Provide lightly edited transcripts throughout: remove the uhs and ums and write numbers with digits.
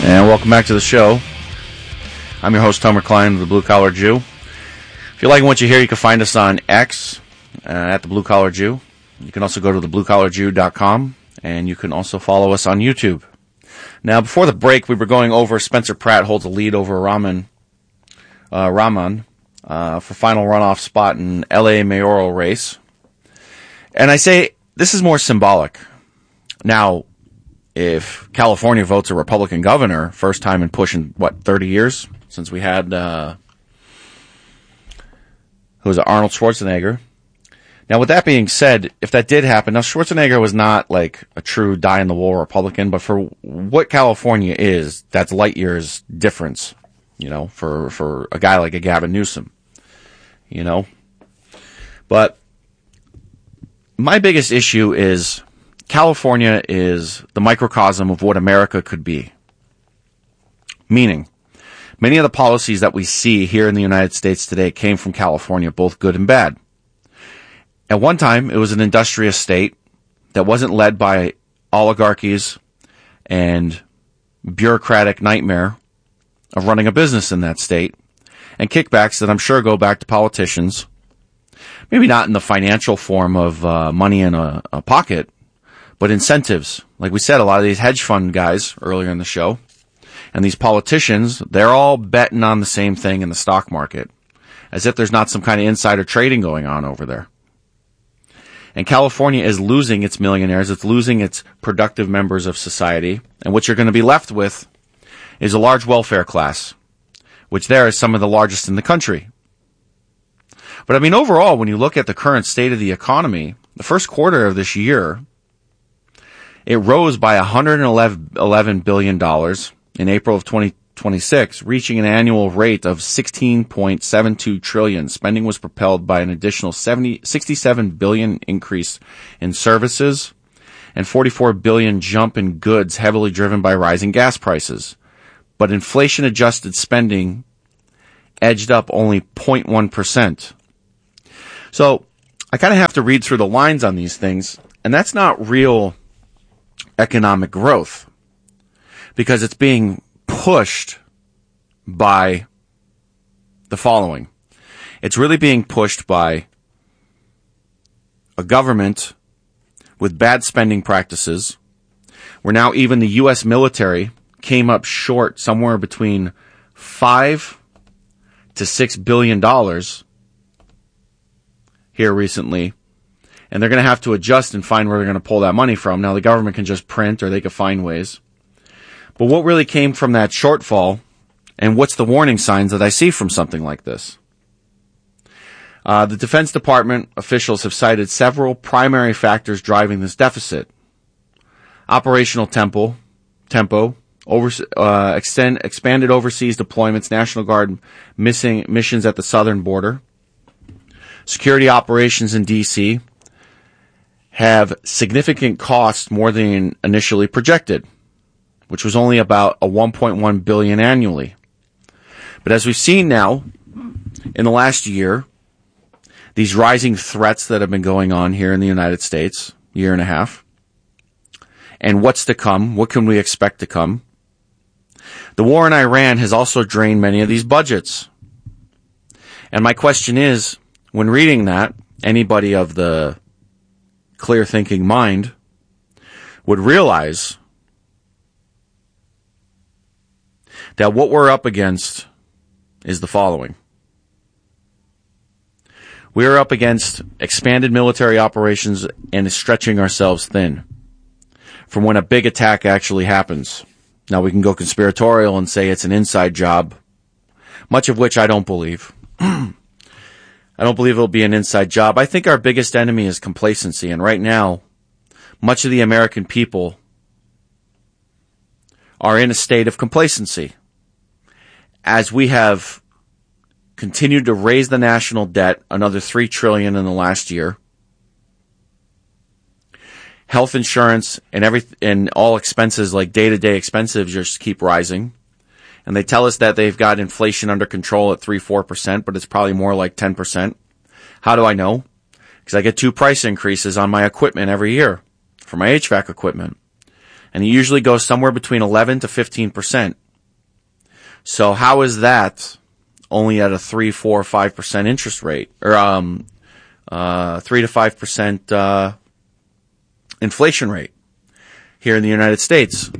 And welcome back to the show. I'm your host, Tomer Klein, the Blue Collar Jew. If you like what you hear, you can find us on X at the Blue Collar Jew. You can also go to thebluecollarjew.com, and you can also follow us on YouTube. Now, before the break, we were going over Spencer Pratt holds a lead over Rahman for final runoff spot in LA mayoral race. And I say this is more symbolic. Now, if California votes a Republican governor, first time in pushing, 30 years since we had, Arnold Schwarzenegger. Now, with that being said, if that did happen, now Schwarzenegger was not like a true die-in-the-wool Republican, but for what California is, that's light years difference, for a guy like a Gavin Newsom, But my biggest issue is California is the microcosm of what America could be. Meaning, many of the policies that we see here in the United States today came from California, both good and bad. At one time, it was an industrious state that wasn't led by oligarchies and bureaucratic nightmare of running a business in that state, and kickbacks that I'm sure go back to politicians, maybe not in the financial form of money in a pocket, but incentives. Like we said, a lot of these hedge fund guys earlier in the show, and these politicians, they're all betting on the same thing in the stock market, as if there's not some kind of insider trading going on over there. And California is losing its millionaires. It's losing its productive members of society. And what you're going to be left with is a large welfare class, which there is some of the largest in the country. But I mean, overall, when you look at the current state of the economy, the first quarter of this year, it rose by $111 billion in April of 2026, reaching an annual rate of $16.72 trillion. Spending was propelled by an additional $67 billion increase in services and $44 billion jump in goods, heavily driven by rising gas prices. But inflation-adjusted spending edged up only 0.1%. So I kind of have to read through the lines on these things, and that's not real economic growth, because it's being pushed by the following. It's really being pushed by a government with bad spending practices, where now even the U.S. military came up short somewhere between $5 to $6 billion here recently. And they're going to have to adjust and find where they're going to pull that money from. Now, the government can just print, or they can find ways. But what really came from that shortfall, and what's the warning signs that I see from something like this? The Defense Department officials have cited several primary factors driving this deficit. Operational tempo, expanded overseas deployments, National Guard missing missions at the southern border, security operations in D.C., have significant costs more than initially projected, which was only about a $1.1 billion annually. But as we've seen now, in the last year, these rising threats that have been going on here in the United States, year and a half, and what's to come, what can we expect to come? The war in Iran has also drained many of these budgets. And my question is, when reading that, anybody of the clear-thinking mind would realize that what we're up against is the following. We are up against expanded military operations and stretching ourselves thin from when a big attack actually happens. Now, we can go conspiratorial and say it's an inside job, much of which I don't believe. I don't believe it'll be an inside job. I think our biggest enemy is complacency. And right now, much of the American people are in a state of complacency. As we have continued to raise the national debt, another $3 trillion in the last year. Health insurance and all expenses like day-to-day expenses just keep rising. And they tell us that they've got inflation under control at 3-4%, but it's probably more like 10%. How do I know? Because I get 2 price increases on my equipment every year for my HVAC equipment. And it usually goes somewhere between 11 to 15%. So how is that only at a 3, 4, 5% interest rate, or 3 to 5% inflation rate here in the United States?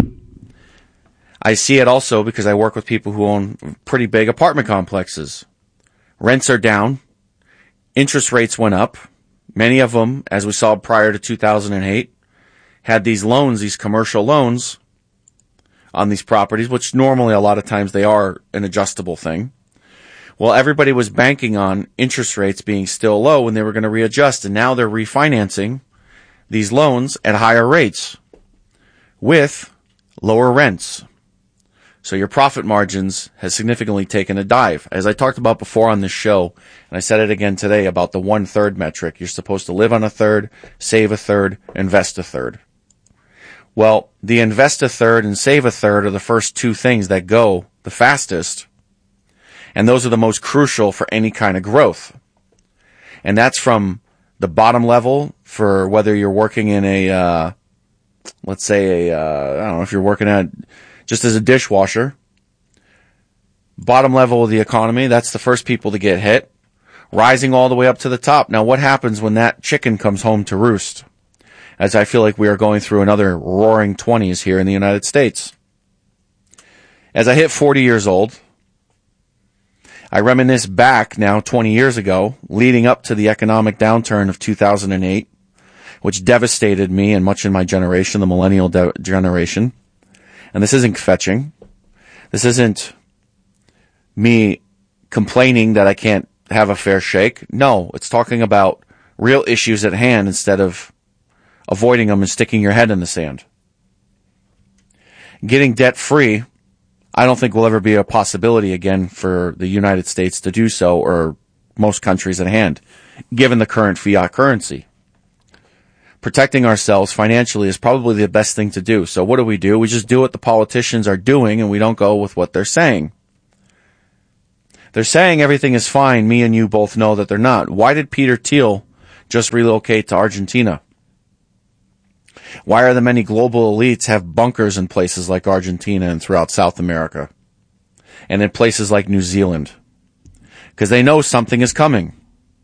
I see it also because I work with people who own pretty big apartment complexes. Rents are down. Interest rates went up. Many of them, as we saw prior to 2008, had these loans, these commercial loans on these properties, which normally a lot of times they are an adjustable thing. Well, everybody was banking on interest rates being still low when they were going to readjust, and now they're refinancing these loans at higher rates with lower rents. So your profit margins has significantly taken a dive. As I talked about before on this show, and I said it again today about the 1/3 metric. You're supposed to live on a third, save a third, invest a third. Well, the invest a third and save a third are the first two things that go the fastest. And those are the most crucial for any kind of growth. And that's from the bottom level for whether you're working in a, let's say I don't know if you're working at just as a dishwasher. Bottom level of the economy, that's the first people to get hit. Rising all the way up to the top. Now what happens when that chicken comes home to roost? As I feel like we are going through another roaring 20s here in the United States. As I hit 40 years old, I reminisce back now 20 years ago, leading up to the economic downturn of 2008, which devastated me and much in my generation, the millennial generation. And this isn't fetching. This isn't me complaining that I can't have a fair shake. No, it's talking about real issues at hand instead of avoiding them and sticking your head in the sand. Getting debt free, I don't think will ever be a possibility again for the United States to do so, or most countries at hand, given the current fiat currency. Protecting ourselves financially is probably the best thing to do. So what do? We just do what the politicians are doing, and we don't go with what they're saying. They're saying everything is fine. Me and you both know that they're not. Why did Peter Thiel just relocate to Argentina? Why are the many global elites have bunkers in places like Argentina and throughout South America? And in places like New Zealand? Because they know something is coming.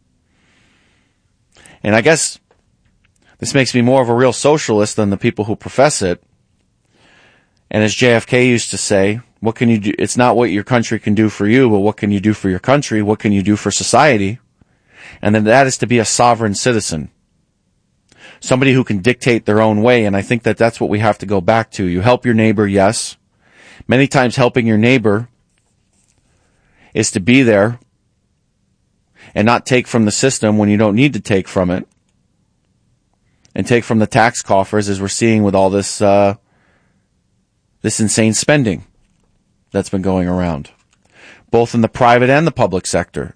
And I guess this makes me more of a real socialist than the people who profess it. And as JFK used to say, what can you do? It's not what your country can do for you, but what can you do for your country? What can you do for society? And then that is to be a sovereign citizen. Somebody who can dictate their own way, and I think that that's what we have to go back to. You help your neighbor, yes. Many times helping your neighbor is to be there and not take from the system when you don't need to take from it, and take from the tax coffers, as we're seeing with all this this insane spending that's been going around, both in the private and the public sector.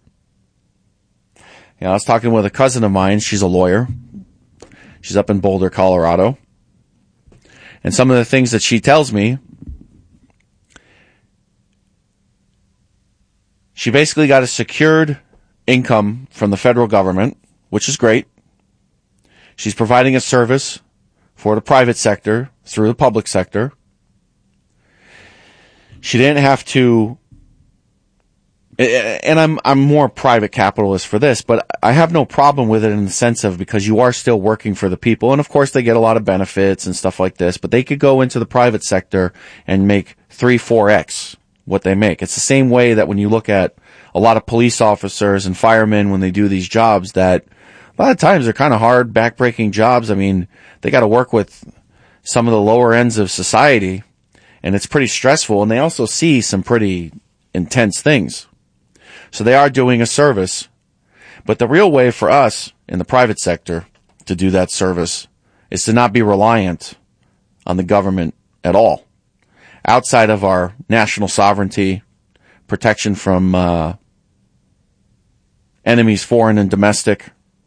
I was talking with a cousin of mine. She's a lawyer. She's up in Boulder, Colorado. And some of the things that she tells me, she basically got a secured income from the federal government, which is great. She's providing a service for the private sector through the public sector. She didn't have to, and I'm more private capitalist for this, but I have no problem with it in the sense of, because you are still working for the people, and of course they get a lot of benefits and stuff like this, but they could go into the private sector and make 3-4x what they make. It's the same way that when you look at a lot of police officers and firemen when they do these jobs, that a lot of times they're kind of hard, backbreaking jobs. I mean, they got to work with some of the lower ends of society, and it's pretty stressful, and they also see some pretty intense things. So they are doing a service. But the real way for us in the private sector to do that service is to not be reliant on the government at all, outside of our national sovereignty, protection from enemies, foreign and domestic.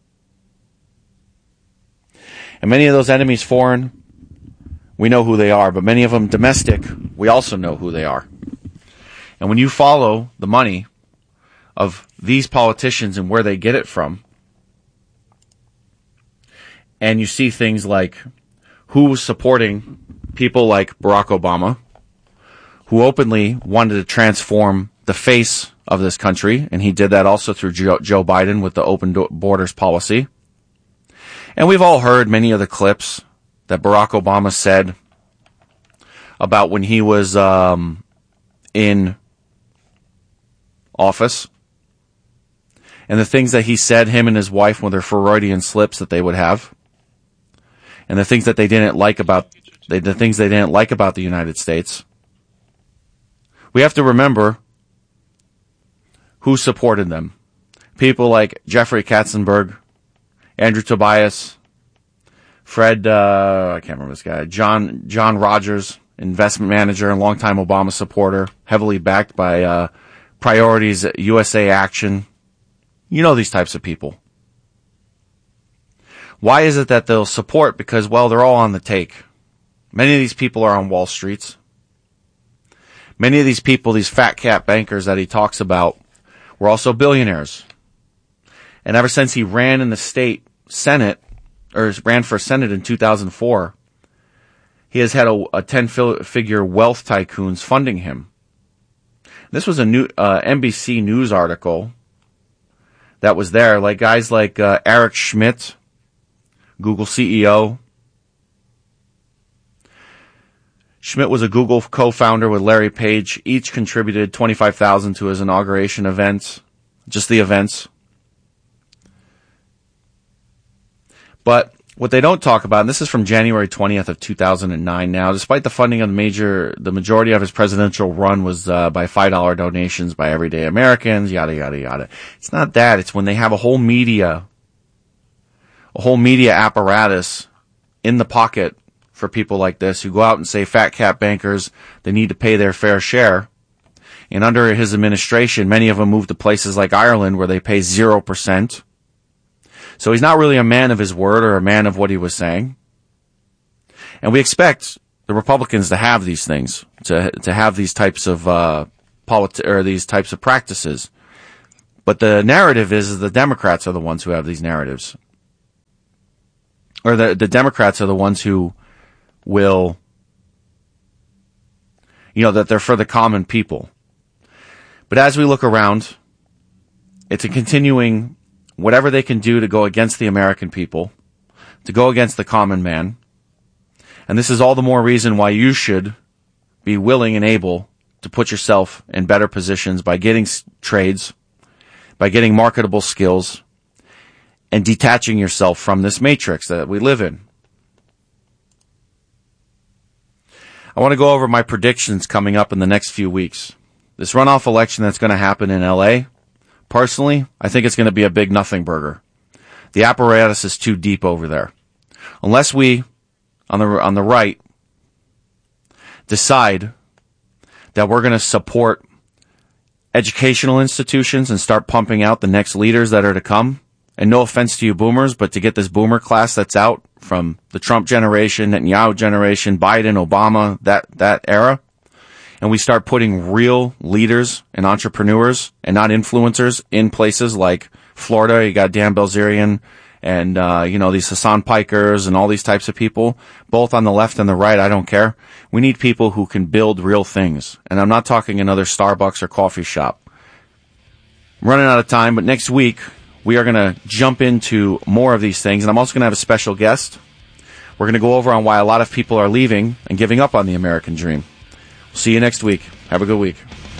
And many of those enemies, foreign, we know who they are, but many of them domestic, we also know who they are. And when you follow the money of these politicians and where they get it from, and you see things like who was supporting people like Barack Obama, who openly wanted to transform the face of this country, and he did that also through Joe Biden with the open borders policy. And we've all heard many of the clips that Barack Obama said about when he was in office, and the things that he said, him and his wife, with their Freudian slips that they would have, and the things that they didn't like about the United States. We have to remember who supported them. People like Jeffrey Katzenberg, Andrew Tobias, Fred, I can't remember this guy, John Rogers, investment manager and longtime Obama supporter, heavily backed by Priorities USA Action. You know these types of people. Why is it that they'll support? Because, well, they're all on the take. Many of these people are on Wall Street. Many of these people, these fat cat bankers that he talks about, were also billionaires. And ever since he ran in the state Senate, or ran for Senate in 2004, he has had a 10-figure wealth tycoons funding him. This was a new NBC News article that was there, like guys like Eric Schmidt, Google CEO. Schmidt was a Google co-founder with Larry Page. Each contributed $25,000 to his inauguration event, just the events. But what they don't talk about, and this is from January 20th of 2009 now, despite the funding of the majority of his presidential run was by $5 donations by everyday Americans, yada, yada, yada. It's not that. It's when they have a whole media apparatus in the pocket for people like this who go out and say fat cat bankers, they need to pay their fair share. And under his administration, many of them moved to places like Ireland where they pay 0%. So he's not really a man of his word or a man of what he was saying. And we expect the Republicans to have these things, to have these types of these types of practices. But the narrative is the Democrats are the ones who have these narratives. Or the Democrats are the ones who will, that they're for the common people. But as we look around, it's a continuing whatever they can do to go against the American people, to go against the common man. And this is all the more reason why you should be willing and able to put yourself in better positions by getting trades, by getting marketable skills, and detaching yourself from this matrix that we live in. I want to go over my predictions coming up in the next few weeks. This runoff election that's going to happen in LA, personally, I think it's going to be a big nothing burger. The apparatus is too deep over there. Unless we, on the right, decide that we're going to support educational institutions and start pumping out the next leaders that are to come. And no offense to you boomers, but to get this boomer class that's out from the Trump generation, Netanyahu generation, Biden, Obama, that era, and we start putting real leaders and entrepreneurs and not influencers in places like Florida. You got Dan Bilzerian and, these Hassan Pikers and all these types of people, both on the left and the right. I don't care. We need people who can build real things. And I'm not talking another Starbucks or coffee shop. I'm running out of time, but next week we are going to jump into more of these things. And I'm also going to have a special guest. We're going to go over on why a lot of people are leaving and giving up on the American dream. See you next week. Have a good week.